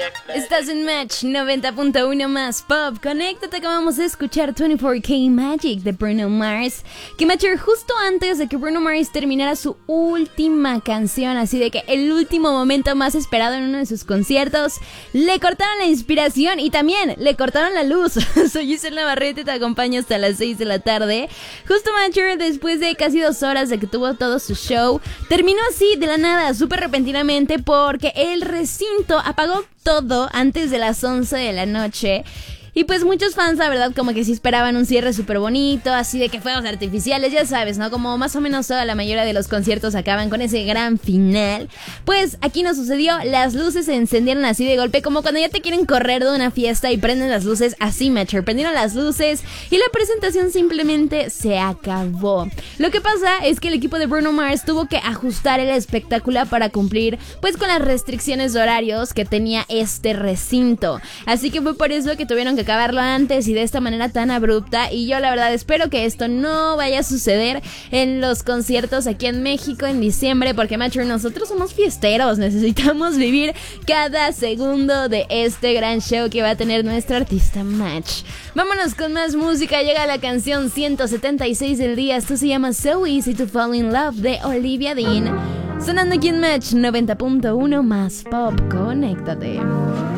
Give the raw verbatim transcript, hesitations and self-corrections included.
Estás en Match noventa punto uno más Pop. Conéctate que vamos a escuchar veinticuatro K Magic de Bruno Mars. Que Matcher justo antes de que Bruno Mars terminara su última canción, así de que el último momento más esperado en uno de sus conciertos, le cortaron la inspiración y también le cortaron la luz. Soy Giselle Navarrete y te acompaño hasta las seis de la tarde. Justo Matcher, después de casi dos horas de que tuvo todo su show, terminó así de la nada, súper repentinamente, porque el recinto apagó todo antes de las once de la noche. Y pues muchos fans, la verdad, como que sí esperaban un cierre súper bonito, así de que fuegos artificiales, ya sabes, ¿no? Como más o menos toda la mayoría de los conciertos acaban con ese gran final. Pues aquí no sucedió, las luces se encendieron así de golpe, como cuando ya te quieren correr de una fiesta y prenden las luces, así, Matcher, prendieron las luces y la presentación simplemente se acabó. Lo que pasa es que el equipo de Bruno Mars tuvo que ajustar el espectáculo para cumplir, pues, con las restricciones de horarios que tenía este recinto. Así que fue por eso que tuvieron que acabarlo antes y de esta manera tan abrupta, y yo la verdad espero que esto no vaya a suceder en los conciertos aquí en México en diciembre, porque Matcher, nosotros somos fiesteros, necesitamos vivir cada segundo de este gran show que va a tener nuestro artista Match. Vámonos con más música, llega la canción ciento setenta y seis del día, esto se llama So Easy to Fall in Love de Olivia Dean, sonando aquí en Match noventa punto uno más Pop. Conéctate.